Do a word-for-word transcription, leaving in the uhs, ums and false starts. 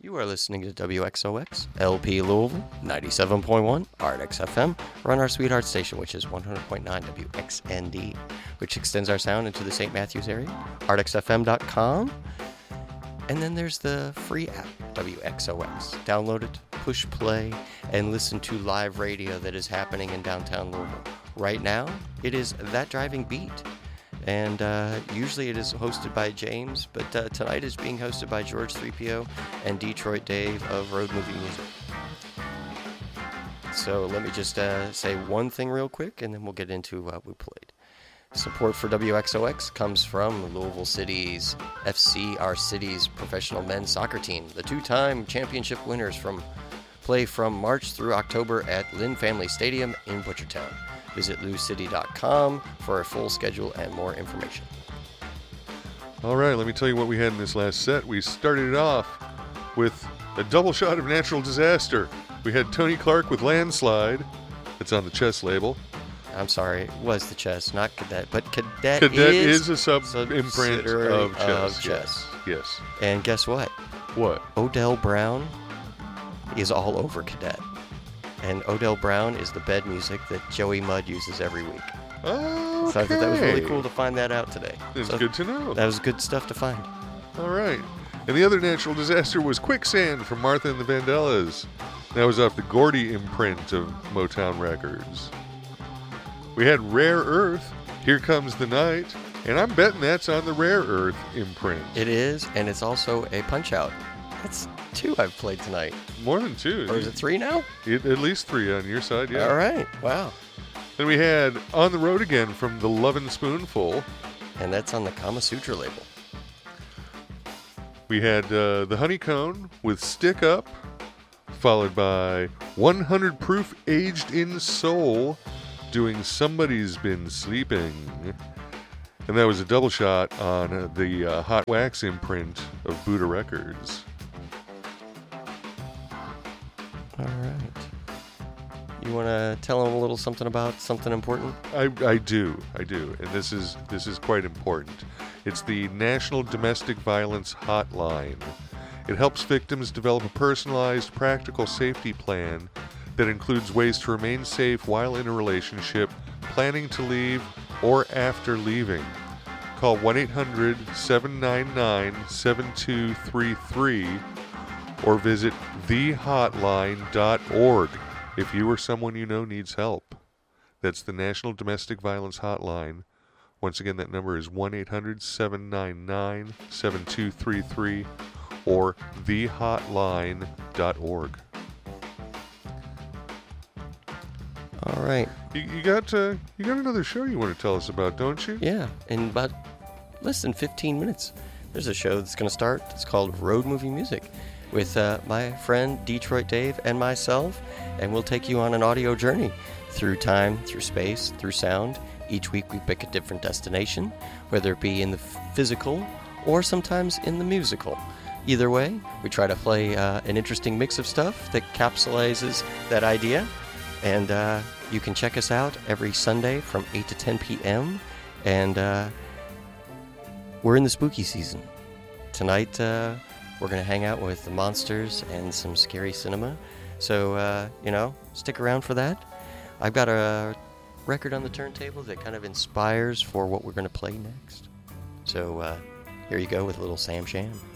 You are listening to W X O X, L P Louisville, ninety-seven point one, R X F M. We're on our sweetheart station, which is one hundred point nine W X N D, which extends our sound into the Saint Matthews area, R X F M dot com. And then there's the free app, W X O X. Download it, push play, and listen to live radio that is happening in downtown Louisville. Right now, it is That Driving Beat. And uh, usually it is hosted by James, but uh, tonight is being hosted by George three P O and Detroit Dave of Road Movie Music. So let me just uh, say one thing real quick, and then we'll get into what we played. Support for W X O X comes from Louisville City's F C, our city's professional men's soccer team. The two-time championship winners from play from March through October at Lynn Family Stadium in Butchertown. Visit lou city dot com for a full schedule and more information. All right, let me tell you what we had in this last set. We started it off with a double shot of natural disaster. We had Tony Clark with Landslide. It's on the Chess label. I'm sorry, it was the Chess, not Cadet, but Cadet, Cadet is, is a sub-imprint of Chess. Of Chess. Yes. yes. And guess what? What? Odell Brown is all over Cadet. And Odell Brown is the bed music that Joey Mudd uses every week. Oh, okay. So I thought that was really cool to find that out today. It's so good to know. That was good stuff to find. All right. And the other natural disaster was Quicksand from Martha and the Vandellas. That was off the Gordy imprint of Motown Records. We had Rare Earth, Here Comes the Night, and I'm betting that's on the Rare Earth imprint. It is, and it's also a Punch-Out. That's two I've played tonight. More than two. Or is it three now? It, at least three on your side, yeah. All right, wow. Then we had On the Road Again from The Lovin' Spoonful. And that's on the Kama Sutra label. We had uh, The Honeycomb with Stick Up, followed by one hundred Proof Aged in Soul doing Somebody's Been Sleeping. And that was a double shot on uh, the uh, Hot Wax imprint of Buddha Records. All right. You want to tell them a little something about something important? I, I do, I do, and this is this is quite important. It's the National Domestic Violence Hotline. It helps victims develop a personalized, practical safety plan that includes ways to remain safe while in a relationship, planning to leave, or after leaving. Call one eight hundred seven nine nine seven two three three or visit the hotline dot org if you or someone you know needs help. That's the National Domestic Violence Hotline. Once again, that number is one eight hundred seven nine nine seven two three three or the hotline dot org. All right. You, you got uh, you got another show you want to tell us about, don't you? Yeah, in about less than fifteen minutes, there's a show that's going to start. It's called Road Movie Music with uh, my friend Detroit Dave and myself, and we'll take you on an audio journey through time, through space, through sound. Each week we pick a different destination, whether it be in the physical or sometimes in the musical. Either way, we try to play uh, an interesting mix of stuff that capsulizes that idea. And uh, you can check us out every Sunday from eight to ten p.m. And uh, we're in the spooky season. Tonight, uh, we're going to hang out with the monsters and some scary cinema. So, uh, you know, stick around for that. I've got a record on the turntable that kind of inspires for what we're going to play next. So, uh, here you go with a little Sam Sham.